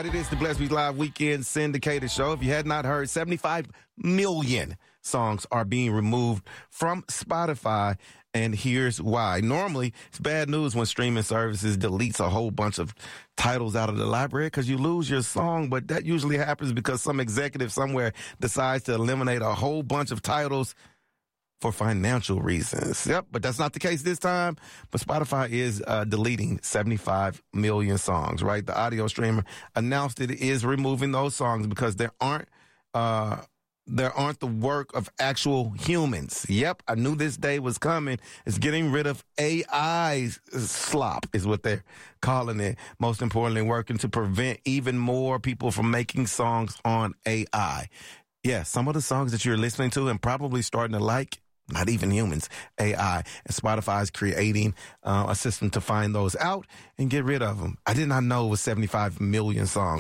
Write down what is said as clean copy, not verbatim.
everybody. This is the Bless Me Live Weekend Syndicated Show. If you had not heard, 75 million songs are being removed from Spotify, and here's why. Normally, it's bad news when streaming services deletes a whole bunch of titles out of the library because you lose your song, but that usually happens because some executive somewhere decides to eliminate a whole bunch of titles for financial reasons. Yep, but that's not the case this time. But Spotify is deleting 75 million songs, right? The audio streamer announced it is removing those songs because there aren't the work of actual humans. Yep, I knew this day was coming. It's getting rid of AI slop is what they're calling it. Most importantly, working to prevent even more people from making songs on AI. Yeah, some of the songs that you're listening to and probably starting to like, not even humans, AI. And Spotify is creating a system to find those out and get rid of them. I did not know it was 75 million songs.